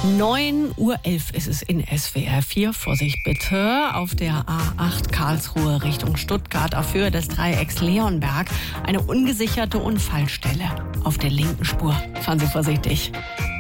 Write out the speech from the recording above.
9:11 Uhr ist es in SWR 4. Vorsicht bitte. Auf der A8 Karlsruhe Richtung Stuttgart auf Höhe des Dreiecks Leonberg eine ungesicherte Unfallstelle. Auf der linken Spur. Fahren Sie vorsichtig.